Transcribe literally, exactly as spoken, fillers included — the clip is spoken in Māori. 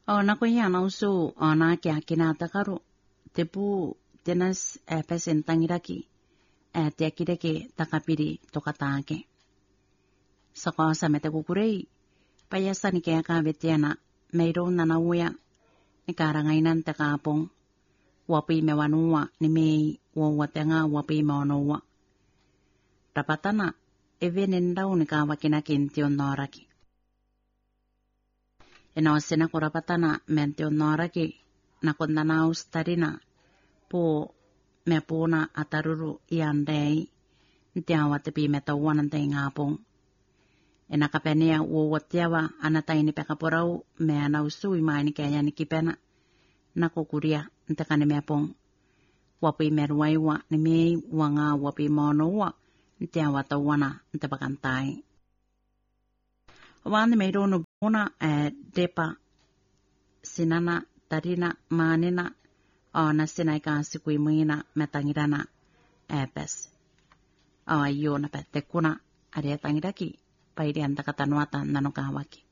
O na ko ia na usu o na kia kina takaru. Te pū tenas e pesen tangiraki e te akireke takapiri tokataake. Sako sa me te kukurei, paiasa ni kea ka vetiana, meiro nana uia, ni karangainan te kapong, wapi me wanua ni mei wawatenga wapi me wanua. Rapatana, e venen rau ni ka wakina kenti on noraki. E no sena ko rapatana mente on noraki, na kondana ustarina, po me puna ataruru ian rei, nti awa te pi me tauanan te ngapong. E nakapenia ua watiawa anataini pekaporau me ana usui maini kaya ni kipena na kukuria nte kane mea pong. Wapi meruaiwa ni mei wanga wapi maonoua nte awa tauana nte pakantai. Wani meironu puna e depa sinana tarina manina o na sinai ka sikui muina metangirana e pes. O iyo na pete kuna aria tangiraki. Pairian takatanuata nanokawaki.